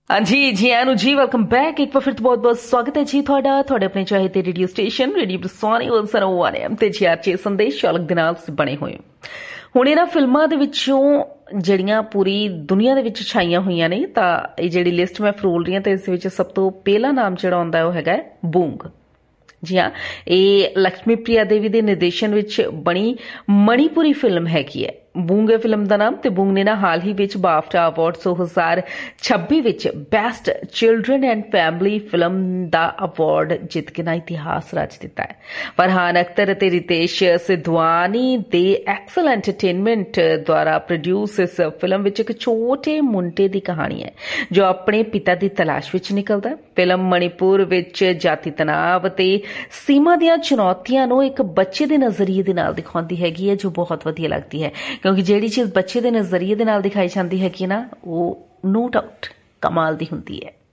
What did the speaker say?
हाँ जी आनू जी welcome back. एक बार फिर बहुत बहुत स्वागत है जी ਤੁਹਾਡੇ ਆਪਣੇ ਚਾਹੀਦੇ ਰੇਡੀਓ ਸਟੇਸ਼ਨ ਰੇਡੀਓ ਬਰਸਾਨੀ 101 FM ਤੇ ਜੀ ਸੰਦੇਸ਼ ਚਾਲਕ ਦੇ ਨਾਲ ਬਣੇ ਹੋਏ। ਹੁਣ ਇਹਨਾਂ ਫਿਲਮਾਂ ਦੇ ਵਿੱਚੋਂ ਜਿਹੜੀਆਂ ਪੂਰੀ ਦੁਨੀਆ ਦੇ ਵਿੱਚ ਛਾਈਆਂ ਹੋਈਆਂ ਨੇ ਤਾਂ ਇਹ ਜਿਹੜੀ ਲਿਸਟ ਮੈਂ ਫਰੋਲ ਰਹੀ ਹਾਂ ਤੇ ਇਸ ਵਿੱਚ ਸਭ ਤੋਂ ਪਹਿਲਾ ਨਾਮ ਜਿਹੜਾ ਆਉਂਦਾ ਉਹ ਹੈਗਾ ਬੂੰਗ। ਜੀ ਹਾਂ, ਇਹ ਲక్ష్ਮੀ ਪ੍ਰਿਆ ਦੇਵੀ ਦੇ ਨਿਰਦੇਸ਼ਨ ਵਿੱਚ ਬਣੀ ਮਣੀਪੁਰੀ ਫਿਲਮ ਹੈਗੀ ਹੈ। ਬੂੰਗ ਫਿਲਮ ਦਾ ਨਾਮ ਤੇ ਬੂੰਗ ਨੇ ਨਾ ਹਾਲ ਹੀ ਵਿੱਚ ਬਾਫਟਾ ਅਵਾਰਡ 2026 ਵਿੱਚ best children and family film the award ਜਿੱਤ ਕੇ ਨਾ ਇਤਿਹਾਸ ਰਚ ਦਿੱਤਾ ਹੈ। ਫਰਹਾਨ ਅਖਤਰ ਅਤੇ ਰਿਤੇਸ਼ ਸਿਧਵਾਨੀ ਦੇ ਐਕਸਲ ਐਂਟਰਟੇਨਮੈਂਟ ਦੁਆਰਾ ਪ੍ਰੋਡਿਊਸ ਇਸ ਫਿਲਮ ਵਿੱਚ ਇੱਕ ਛੋਟੇ ਮੁੰਡੇ ਦੀ ਕਹਾਣੀ ਹੈ ਜੋ ਆਪਣੇ ਪਿਤਾ ਦੀ ਤਲਾਸ਼ ਵਿੱਚ ਨਿਕਲਦਾ ਹੈ। ਫਿਲਮ ਮਣੀਪੁਰ ਵਿੱਚ ਜਾਤੀ ਤਣਾਅ ਤੇ ਸੀਮਾ ਦੀਆਂ ਚੁਣੌਤੀਆਂ ਨੂੰ ਇੱਕ ਬੱਚੇ ਦੇ ਨਜ਼ਰੀਏ ਦੇ ਨਾਲ ਦਿਖਾਉਂਦੀ ਹੈਗੀ ਹੈ ਜੋ ਬਹੁਤ ਵਧੀਆ ਲੱਗਦੀ ਹੈ ਕਿਉਂਕਿ ਜਿਹੜੀ ਚੀਜ਼ ਬੱਚੇ ਦੇ ਨਜ਼ਰੀਏ ਦੇ ਨਾਲ ਦਿਖਾਈ ਜਾਂਦੀ ਹੈ ਕਿ ਨਾ ਉਹ ਨੋ ਡਾਊਟ ਕਮਾਲ ਦੀ ਹੁੰਦੀ ਹੈ।